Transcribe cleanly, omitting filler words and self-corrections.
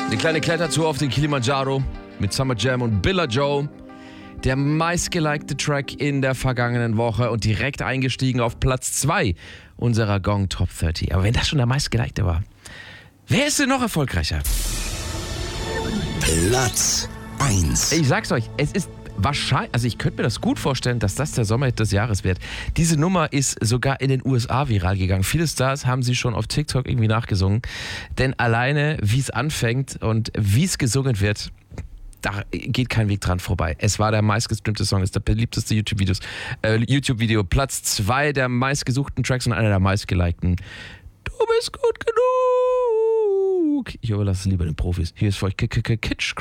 Eine kleine Klettertour auf den Kilimanjaro mit Summer Jam und Billa Joe. Der meistgelikte Track in der vergangenen Woche und direkt eingestiegen auf Platz 2 unserer Gong Top 30. Aber wenn das schon der meistgelikte war, wer ist denn noch erfolgreicher? Platz 1. Ich sag's euch, es ist wahrscheinlich, also ich könnte mir das gut vorstellen, dass das der Sommerhit des Jahres wird. Diese Nummer ist sogar in den USA viral gegangen. Viele Stars haben sie schon auf TikTok irgendwie nachgesungen. Denn alleine, wie es anfängt und wie es gesungen wird, da geht kein Weg dran vorbei. Es war der meistgestreamte Song, ist der beliebteste YouTube-Video. Platz 2 der meistgesuchten Tracks und einer der meistgelikten. Du bist gut genug. Ich überlasse es lieber den Profis. Hier ist für euch Kitsch